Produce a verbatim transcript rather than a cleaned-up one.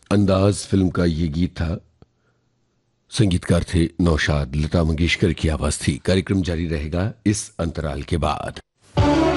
अंदाज फिल्म का ये गीत था। संगीतकार थे नौशाद, लता मंगेशकर की आवाज थी। कार्यक्रम जारी रहेगा इस अंतराल के बाद।